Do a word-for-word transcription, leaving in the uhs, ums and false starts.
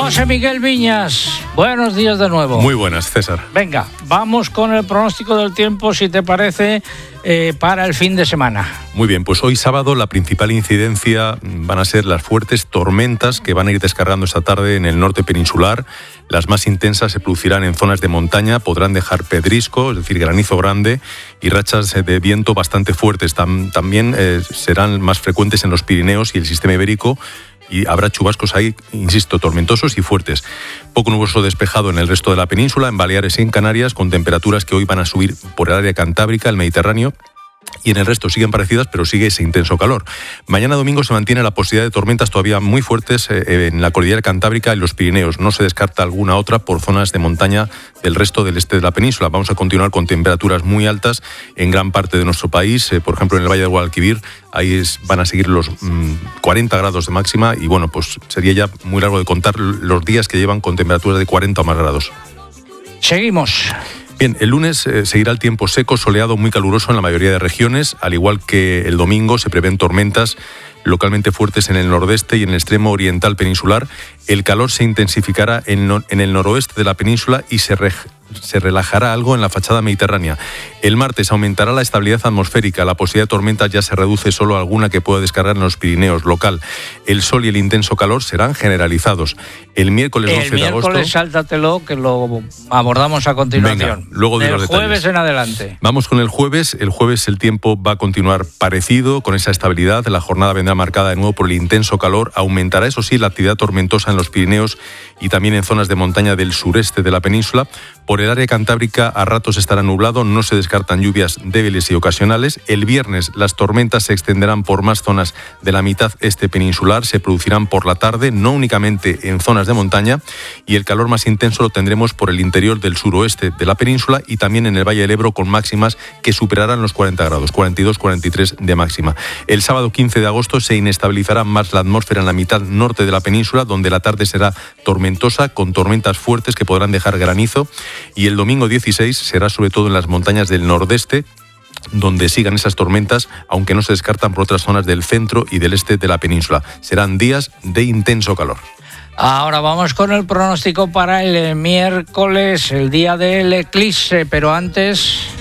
José Miguel Viñas, buenos días de nuevo. Muy buenas, César. Venga, vamos con el pronóstico del tiempo, si te parece, eh, para el fin de semana. Muy bien, pues hoy sábado la principal incidencia van a ser las fuertes tormentas que van a ir descargando esta tarde en el norte peninsular. Las más intensas se producirán en zonas de montaña, podrán dejar pedrisco, es decir, granizo grande, y rachas de viento bastante fuertes. Tam- también eh, serán más frecuentes en los Pirineos y el sistema ibérico, y habrá chubascos ahí, insisto, tormentosos y fuertes. Poco nuboso despejado en el resto de la península, en Baleares y en Canarias, con temperaturas que hoy van a subir por el área cantábrica, el Mediterráneo, y en el resto siguen parecidas, pero sigue ese intenso calor. Mañana domingo se mantiene la posibilidad de tormentas todavía muy fuertes eh, en la cordillera cantábrica y los Pirineos. No se descarta alguna otra por zonas de montaña del resto del este de la península. Vamos a continuar con temperaturas muy altas en gran parte de nuestro país. Eh, por ejemplo, en el Valle de Guadalquivir, ahí es, van a seguir los mmm, cuarenta grados de máxima, y bueno, pues sería ya muy largo de contar los días que llevan con temperaturas de cuarenta o más grados. Seguimos. Bien, el lunes eh, seguirá el tiempo seco, soleado, muy caluroso en la mayoría de regiones. Al igual que el domingo, se prevén tormentas localmente fuertes en el nordeste y en el extremo oriental peninsular. El calor se intensificará en, no, en el noroeste de la península y se, re, se relajará algo en la fachada mediterránea. El martes aumentará la estabilidad atmosférica. La posibilidad de tormentas ya se reduce solo a alguna que pueda descargar en los Pirineos local. El sol y el intenso calor serán generalizados. El miércoles doce de agosto... El miércoles sáltatelo, que lo abordamos a continuación. Venga, luego de los detalles. Jueves en adelante. Vamos con el jueves. El jueves el tiempo va a continuar parecido, con esa estabilidad. La jornada vendrá marcada de nuevo por el intenso calor. Aumentará, eso sí, la actividad tormentosa en los Pirineos y también en zonas de montaña del sureste de la península. Por el área cantábrica a ratos estará nublado, no se descartan lluvias débiles y ocasionales. El viernes las tormentas se extenderán por más zonas de la mitad este peninsular, se producirán por la tarde, no únicamente en zonas de montaña, y el calor más intenso lo tendremos por el interior del suroeste de la península y también en el Valle del Ebro, con máximas que superarán los cuarenta grados, cuarenta y dos, cuarenta y tres de máxima. El sábado quince de agosto se inestabilizará más la atmósfera en la mitad norte de la península, donde la tarde será tormentosa, con tormentas fuertes que podrán dejar granizo, y el domingo dieciséis será sobre todo en las montañas del nordeste donde sigan esas tormentas, aunque no se descartan por otras zonas del centro y del este de la península. Serán días de intenso calor. Ahora vamos con el pronóstico para el miércoles, el día del eclipse, pero antes...